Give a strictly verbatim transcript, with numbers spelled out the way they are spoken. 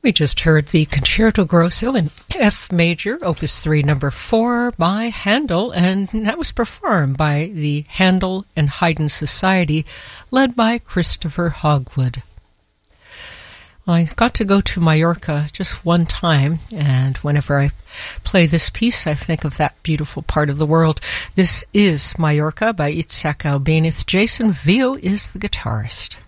We just heard the Concerto Grosso in F major, Opus three, number four, by Handel, and that was performed by the Handel and Haydn Society, led by Christopher Hogwood. Well, I got to go to Mallorca just one time, and whenever I play this piece, I think of that beautiful part of the world. This is Mallorca by Itzhak Albéniz. Jason Vio is the guitarist.